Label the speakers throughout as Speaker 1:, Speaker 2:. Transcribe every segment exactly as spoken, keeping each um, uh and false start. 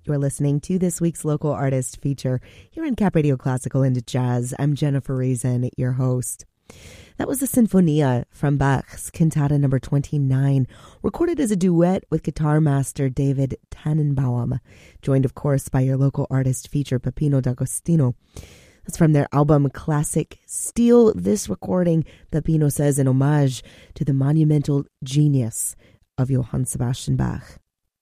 Speaker 1: You're listening to this week's local artist feature here on Cap Radio Classical and Jazz. I'm Jennifer Reason, your host. That was the Sinfonia from Bach's Cantata number twenty-nine, recorded as a duet with guitar master David Tannenbaum, joined, of course, by your local artist feature, Peppino D'Agostino. That's from their album Classic Steel. This recording, Peppino says, in homage to the monumental genius of Johann Sebastian Bach.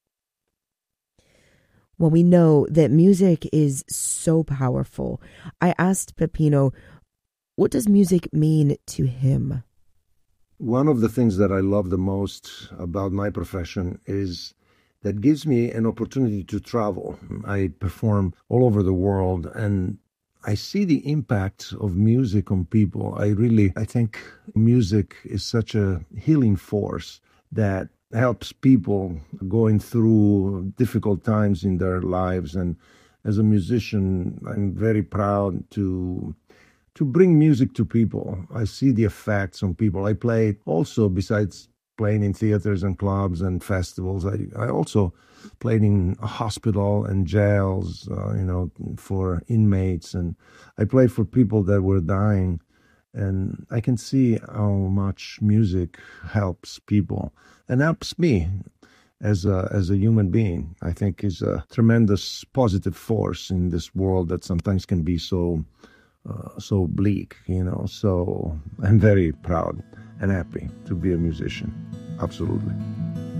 Speaker 1: Well, we know that music is so powerful. I asked Peppino, what does music mean to him?
Speaker 2: One of the things that I love the most about my profession is that it gives me an opportunity to travel. I perform all over the world, and I see the impact of music on people. I really, I think music is such a healing force that helps people going through difficult times in their lives. And as a musician, I'm very proud to to bring music to people. I see the effects on people. I play also, besides playing in theaters and clubs and festivals, I, I also played in a hospital and jails, uh, you know, for inmates. And I played for people that were dying. And I can see how much music helps people and helps me as a, as a human being. I think is a tremendous positive force in this world that sometimes can be so uh, so bleak, you know. So I'm very proud and happy to be a musician. Absolutely.